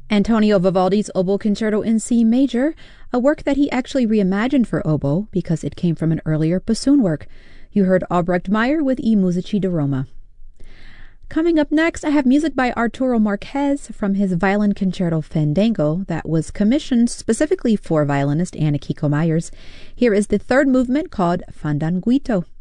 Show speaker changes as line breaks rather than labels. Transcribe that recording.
Antonio Vivaldi's Oboe Concerto in C Major, a work that he actually reimagined for oboe because it came from an earlier bassoon work. You heard Albrecht Meyer with I Musici di Roma. Coming up next, I have music by Arturo Marquez from his Violin Concerto Fandango that was commissioned specifically for violinist Anna Kiko Myers. Here is the third movement called Fandanguito.